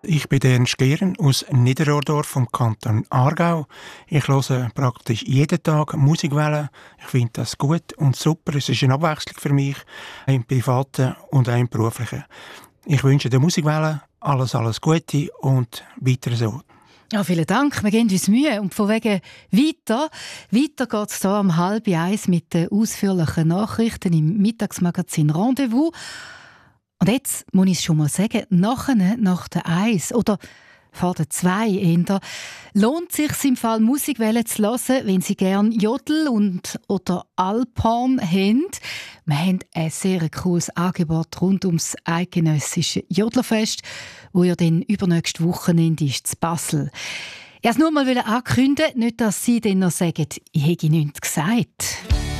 Ich bin Ernst Gehren aus Niederordorf vom Kanton Aargau. Ich höre praktisch jeden Tag Musikwellen. Ich finde das gut und super. Es ist eine Abwechslung für mich, im Privaten und auch im Beruflichen. Ich wünsche der Musikwellen alles Gute und weiter so. Ja, vielen Dank. Wir geben uns Mühe. Und von wegen weiter. Weiter geht es hier um 12:30 mit den ausführlichen Nachrichten im Mittagsmagazin Rendezvous. Und jetzt muss ich es schon mal sagen, nach der 1 oder vor der 2 eher, lohnt es sich im Fall Musikwellen zu hören, wenn Sie gerne Jodel oder Alphorn haben. Wir haben ein sehr cooles Angebot rund ums eidgenössische Jodlerfest, wo ja dann übernächstes Wochenende ist, in Basel. Ich wollte es nur mal ankündigen, nicht, dass Sie dann noch sagen, ich hätte nichts gesagt.